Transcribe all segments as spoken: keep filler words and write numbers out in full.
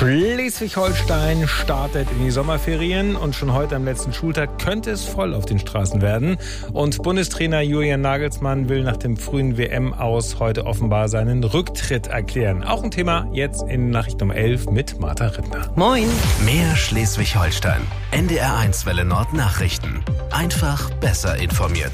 Schleswig-Holstein startet in die Sommerferien und schon heute am letzten Schultag könnte es voll auf den Straßen werden. Und Bundestrainer Julian Nagelsmann will nach dem frühen W M-Aus heute offenbar seinen Rücktritt erklären. Auch ein Thema jetzt in Nachricht um elf mit Martha Rittner. Moin. Mehr Schleswig-Holstein. N D R eins Welle Nord Nachrichten. Einfach besser informiert.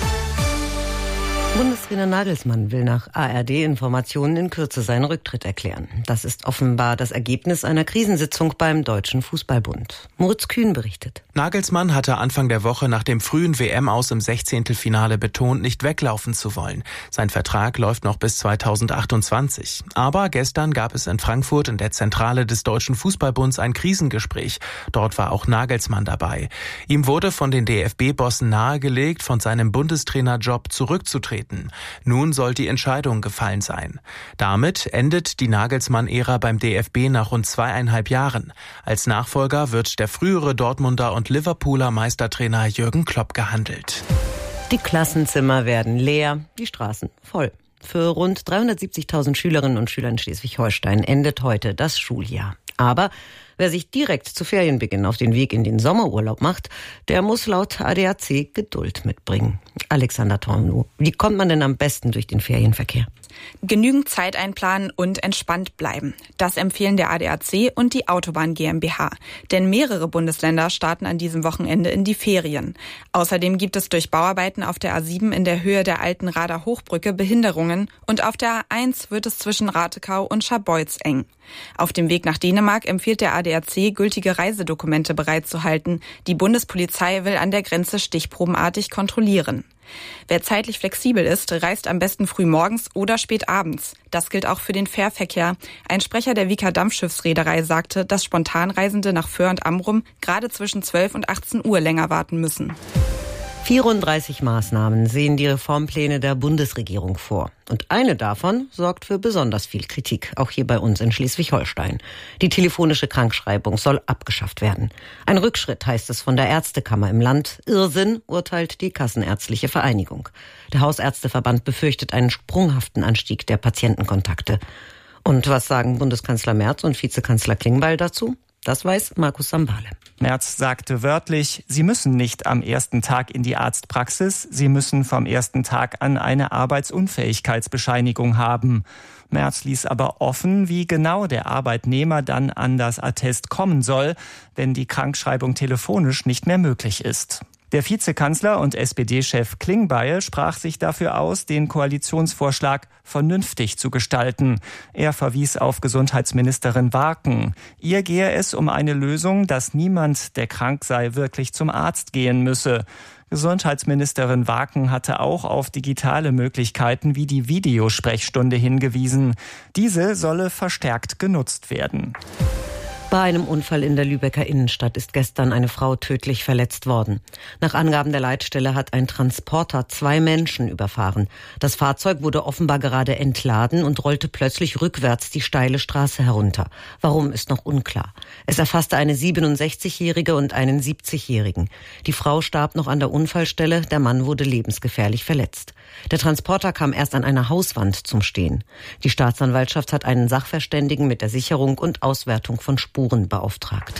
Bundestrainer Nagelsmann will nach A R D-Informationen in Kürze seinen Rücktritt erklären. Das ist offenbar das Ergebnis einer Krisensitzung beim Deutschen Fußballbund. Moritz Kühn berichtet. Nagelsmann hatte Anfang der Woche nach dem frühen W M-Aus im Sechzehntelfinale betont, nicht weglaufen zu wollen. Sein Vertrag läuft noch bis zweitausendachtundzwanzig. Aber gestern gab es in Frankfurt in der Zentrale des Deutschen Fußballbunds ein Krisengespräch. Dort war auch Nagelsmann dabei. Ihm wurde von den D F B-Bossen nahegelegt, von seinem Bundestrainerjob zurückzutreten. Nun soll die Entscheidung gefallen sein. Damit endet die Nagelsmann-Ära beim D F B nach rund zweieinhalb Jahren. Als Nachfolger wird der frühere Dortmunder und Liverpooler Meistertrainer Jürgen Klopp gehandelt. Die Klassenzimmer werden leer, die Straßen voll. Für rund dreihundertsiebzigtausend Schülerinnen und Schüler in Schleswig-Holstein endet heute das Schuljahr. Aber wer sich direkt zu Ferienbeginn auf den Weg in den Sommerurlaub macht, der muss laut A D A C Geduld mitbringen. Alexander Tornu, wie kommt man denn am besten durch den Ferienverkehr? Genügend Zeit einplanen und entspannt bleiben. Das empfehlen der A D A C und die Autobahn GmbH. Denn mehrere Bundesländer starten an diesem Wochenende in die Ferien. Außerdem gibt es durch Bauarbeiten auf der A sieben in der Höhe der alten Rader Hochbrücke Behinderungen und auf der A eins wird es zwischen Ratekau und Scharbeutz eng. Auf dem Weg nach Dänemark empfiehlt der A D A C, gültige Reisedokumente bereitzuhalten. Die Bundespolizei will an der Grenze stichprobenartig kontrollieren. Wer zeitlich flexibel ist, reist am besten früh morgens oder spät abends. Das gilt auch für den Fährverkehr. Ein Sprecher der Wieker Dampfschiffsreederei sagte, dass Spontanreisende nach Föhr und Amrum gerade zwischen zwölf und achtzehn Uhr länger warten müssen. vierunddreißig Maßnahmen sehen die Reformpläne der Bundesregierung vor. Und eine davon sorgt für besonders viel Kritik, auch hier bei uns in Schleswig-Holstein. Die telefonische Krankschreibung soll abgeschafft werden. Ein Rückschritt, heißt es von der Ärztekammer im Land. Irrsinn, urteilt die Kassenärztliche Vereinigung. Der Hausärzteverband befürchtet einen sprunghaften Anstieg der Patientenkontakte. Und was sagen Bundeskanzler Merz und Vizekanzler Klingbeil dazu? Das weiß Markus Sambale. Merz sagte wörtlich, Sie müssen nicht am ersten Tag in die Arztpraxis, Sie müssen vom ersten Tag an eine Arbeitsunfähigkeitsbescheinigung haben. Merz ließ aber offen, wie genau der Arbeitnehmer dann an das Attest kommen soll, wenn die Krankschreibung telefonisch nicht mehr möglich ist. Der Vizekanzler und S P D-Chef Klingbeil sprach sich dafür aus, den Koalitionsvorschlag vernünftig zu gestalten. Er verwies auf Gesundheitsministerin Warken. Ihr gehe es um eine Lösung, dass niemand, der krank sei, wirklich zum Arzt gehen müsse. Gesundheitsministerin Warken hatte auch auf digitale Möglichkeiten wie die Videosprechstunde hingewiesen. Diese solle verstärkt genutzt werden. Bei einem Unfall in der Lübecker Innenstadt ist gestern eine Frau tödlich verletzt worden. Nach Angaben der Leitstelle hat ein Transporter zwei Menschen überfahren. Das Fahrzeug wurde offenbar gerade entladen und rollte plötzlich rückwärts die steile Straße herunter. Warum, ist noch unklar. Es erfasste eine siebenundsechzigjährige und einen siebzigjährigen. Die Frau starb noch an der Unfallstelle, der Mann wurde lebensgefährlich verletzt. Der Transporter kam erst an einer Hauswand zum Stehen. Die Staatsanwaltschaft hat einen Sachverständigen mit der Sicherung und Auswertung von Spuren beauftragt.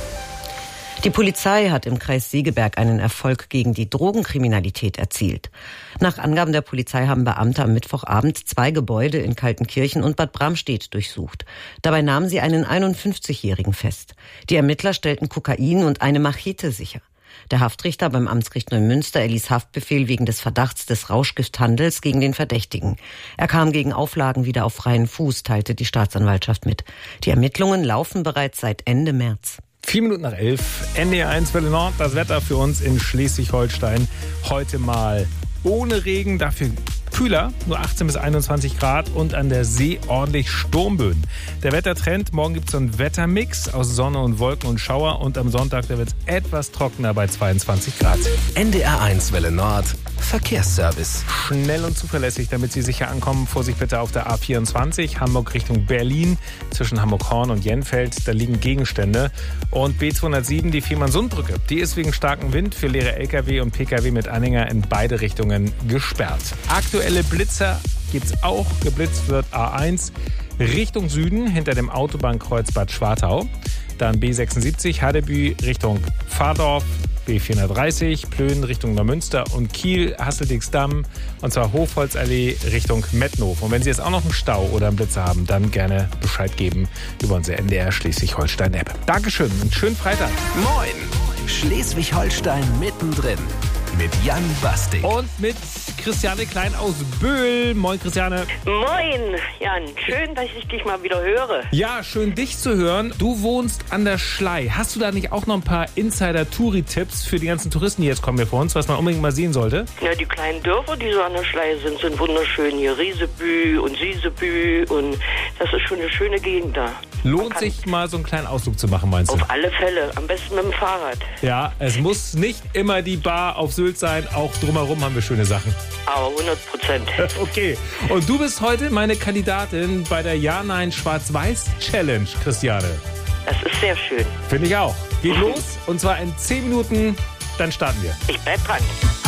Die Polizei hat im Kreis Segeberg einen Erfolg gegen die Drogenkriminalität erzielt. Nach Angaben der Polizei haben Beamte am Mittwochabend zwei Gebäude in Kaltenkirchen und Bad Bramstedt durchsucht. Dabei nahmen sie einen einundfünfzigjährigen fest. Die Ermittler stellten Kokain und eine Machete sicher. Der Haftrichter beim Amtsgericht Neumünster erließ Haftbefehl wegen des Verdachts des Rauschgifthandels gegen den Verdächtigen. Er kam gegen Auflagen wieder auf freien Fuß, teilte die Staatsanwaltschaft mit. Die Ermittlungen laufen bereits seit Ende März. Vier Minuten nach elf, N D R eins Welle Nord, das Wetter für uns in Schleswig-Holstein. Heute mal ohne Regen, dafür kühler, nur achtzehn bis einundzwanzig Grad und an der See ordentlich Sturmböen. Der Wettertrend, morgen gibt es so einen Wettermix aus Sonne und Wolken und Schauer und am Sonntag wird es etwas trockener bei zweiundzwanzig Grad. N D R eins Welle Nord, Verkehrsservice. Schnell und zuverlässig, damit Sie sicher ankommen. Vorsicht bitte auf der A vierundzwanzig, Hamburg Richtung Berlin, zwischen Hamburg-Horn und Jenfeld. Da liegen Gegenstände. Und B zweihundertsieben, die Fehmarnsundbrücke. Die ist wegen starkem Wind für leere L K W und P K W mit Anhänger in beide Richtungen gesperrt. Aktuelle Blitzer gibt es auch. Geblitzt wird A eins Richtung Süden hinter dem Autobahnkreuz Bad Schwartau. Dann B sechsundsiebzig Haddeby Richtung Pfadorf, B vierhundertdreißig Plön Richtung Neumünster und Kiel Hasseldixdamm und zwar Hofholzallee Richtung Mettenhof. Und wenn Sie jetzt auch noch einen Stau oder einen Blitzer haben, dann gerne Bescheid geben über unsere N D R Schleswig-Holstein-App. Dankeschön und schönen Freitag. Moin! Schleswig-Holstein mittendrin mit Jan Bastik. Und mit Christiane Klein aus Böhl. Moin, Christiane. Moin, Jan. Schön, dass ich dich mal wieder höre. Ja, schön, dich zu hören. Du wohnst an der Schlei. Hast du da nicht auch noch ein paar Insider-Touri-Tipps für die ganzen Touristen, die jetzt kommen hier vor uns, was man unbedingt mal sehen sollte? Ja, die kleinen Dörfer, die so an der Schlei sind, sind wunderschön. Hier Riesebü und Siesebü und das ist schon eine schöne Gegend da. Lohnt sich mal so einen kleinen Ausflug zu machen, meinst du? Auf alle Fälle. Am besten mit dem Fahrrad. Ja, es muss nicht immer die Bar auf Sylt sein. Auch drumherum haben wir schöne Sachen. Aber hundert Prozent. Okay. Und du bist heute meine Kandidatin bei der Ja-Nein-Schwarz-Weiß-Challenge, Christiane. Das ist sehr schön. Finde ich auch. Geht los und zwar in zehn Minuten, dann starten wir. Ich bleib dran.